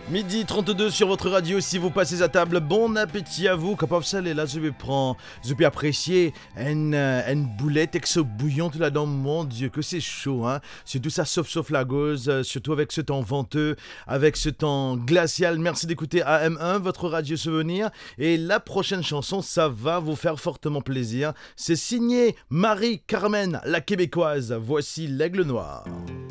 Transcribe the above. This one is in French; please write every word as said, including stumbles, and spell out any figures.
Midi trente-deux sur votre radio, si vous passez à table, bon appétit à vous. Comme ça, là, je vais prendre, je vais apprécier une, euh, une boulette avec ce bouillon tout là-dedans. Mon Dieu, que c'est chaud, hein. C'est tout ça sauf sauf la gauze, euh, surtout avec ce temps venteux, avec ce temps glacial. Merci d'écouter A M un, votre radio souvenir. Et la prochaine chanson, ça va vous faire fortement plaisir. C'est signé Marie-Carmen, la québécoise. Voici l'Aigle Noir.